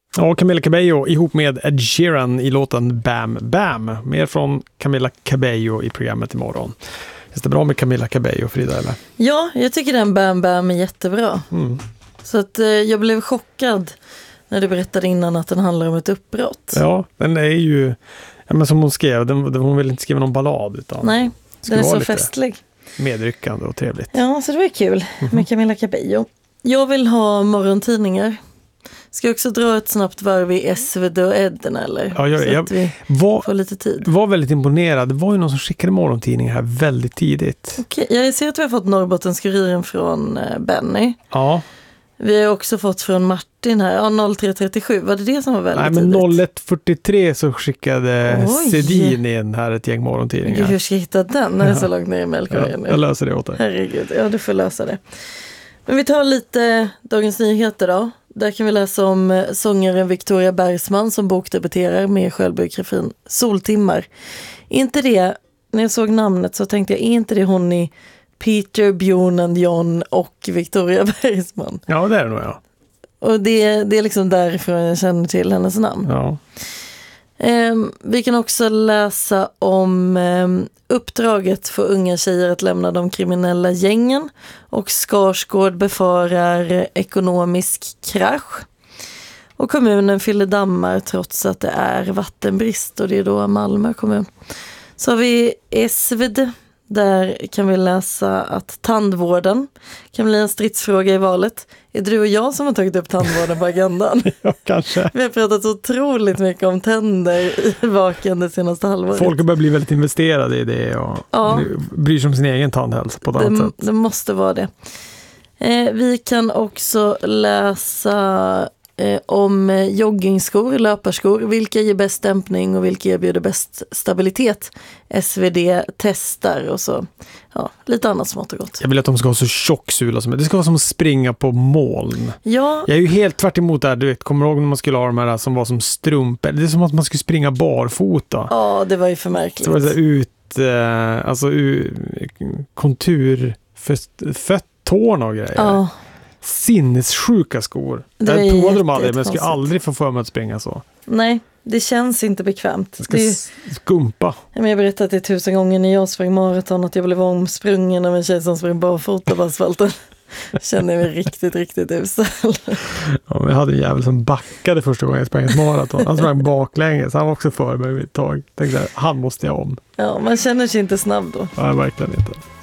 Ja, Camila Cabello ihop med Ed Sheeran i låten Bam Bam. Mer från Camila Cabello i programmet imorgon. Är det bra med Camila Cabello, Frida, eller? Ja, jag tycker den Bam Bam är jättebra. Så att jag blev chockad när du berättade innan att den handlar om ett uppbrott. Ja, den är ju, men som hon skrev, hon vill inte skriva någon ballad utan nej, den är så festlig. Medryckande och trevligt. Ja, så det var kul med Camila Cabello. Jag vill ha morgontidningar. Ska jag också dra ett snabbt varv i SvD och Edden, eller? Ja, så att vi får lite tid. Var väldigt imponerad. Det var ju någon som skickade morgontidningar här väldigt tidigt. Okej, jag ser att vi har fått Norrbottenskuriren från Benny. Ja. Vi har också fått från Martin här. Ja, 0337. Var det som var väldigt tidigt? Nej, men 0143 så skickade Sedin in här ett gäng morgontidningar. Gud, hur ska jag hitta den när det är så långt ner i mejlkorgen? Jag löser det åt dig. Herregud, ja, du får lösa det. Men vi tar lite Dagens Nyheter då. Där kan vi läsa om sångaren Victoria Bergsman som bokdebuterar med självbiografin Soltimmar. Inte det, när jag såg namnet så tänkte jag, är inte det hon i Peter, Björn and John och Victoria Bergsman? Ja, det är det nog, ja. Och det är liksom därför jag känner till hennes namn. Ja. Vi kan också läsa om uppdraget för unga tjejer att lämna de kriminella gängen, och Skarsgård befarar ekonomisk krasch. Och kommunen fyller dammar trots att det är vattenbrist, och det är då Malmö kommun. Så har vi SvD. Där kan vi läsa att tandvården kan bli en stridsfråga i valet. Är det du och jag som har tagit upp tandvården på agendan? Ja, kanske. Vi har pratat otroligt mycket om tänder i Vaken det senaste halvåret. Folk börjar bli väldigt investerade i det och bryr sig om sin egen tandhälsa på ett annat sätt. Det måste vara det. Vi kan också läsa om joggingskor, löparskor. Vilka ger bäst dämpning och vilka erbjuder bäst stabilitet? SvD testar och så. Ja, lite annat smått och gott. Jag vill att de ska ha så tjock sula som det ska vara som att springa på moln. Ja. Jag är ju helt tvärt emot det här. Du vet, kommer du ihåg när man skulle ha de här som var som strumpor? Det är som att man skulle springa barfota. Ja, det var ju för märkligt. Så var det så kontur för tårna och grejer. Ja. Sinnessjuka skor. Jag provade dem aldrig, men jag skulle aldrig få för mig att springa så. Nej, det känns inte bekvämt. Jag ska skumpa. Jag berättade det 1000 gånger när jag sprang maraton att jag blev omsprungen av en tjej som sprang barfota på asfalten. Kände mig riktigt, riktigt usel. Ja, jag hade en jävel som backade första gången jag sprang ett maraton. Han sprang baklänges. Han var också för mig ett tag. Tänkte, han måste jag om. Ja, man känner sig inte snabb då. Ja, verkligen inte.